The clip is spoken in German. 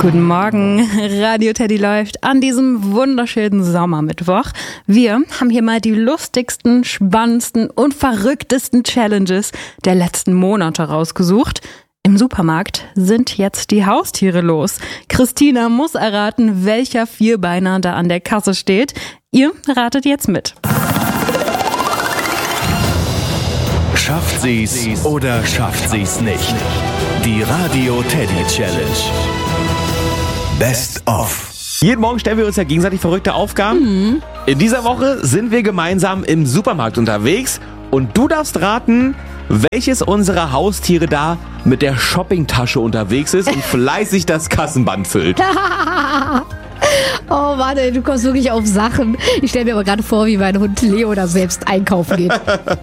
Guten Morgen, Radio Teddy läuft an diesem wunderschönen Sommermittwoch. Wir haben hier mal die lustigsten, spannendsten und verrücktesten Challenges der letzten Monate rausgesucht. Im Supermarkt sind jetzt die Haustiere los. Christina muss erraten, welcher Vierbeiner da an der Kasse steht. Ihr ratet jetzt mit. Schafft sie's oder schafft sie's nicht? Die Radio Teddy Challenge. Best of. Jeden Morgen stellen wir uns ja gegenseitig verrückte Aufgaben. In dieser Woche sind wir gemeinsam im Supermarkt unterwegs und du darfst raten, welches unserer Haustiere da mit der Shoppingtasche unterwegs ist und fleißig das Kassenband füllt. Oh Mann, ey, du kommst wirklich auf Sachen. Ich stelle mir aber gerade vor, wie mein Hund Leo da selbst einkaufen geht.